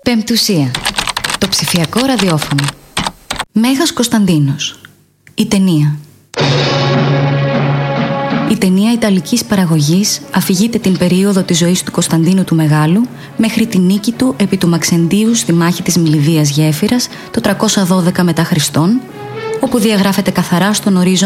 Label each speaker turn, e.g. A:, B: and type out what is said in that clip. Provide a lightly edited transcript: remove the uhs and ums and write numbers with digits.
A: Πεμπτουσία. Το ψηφιακό ραδιόφωνο. Μέγας Κωνσταντίνος. Η ταινία. Η ταινία ιταλικής παραγωγής αφηγείται την περίοδο της ζωής του Κωνσταντίνου του Μεγάλου μέχρι τη νίκη του επί του Μαξεντίου στη μάχη της Μυλιδίας Γέφυρας το 312 μετά Χριστόν, όπου διαγράφεται καθαρά στον ορίζοντα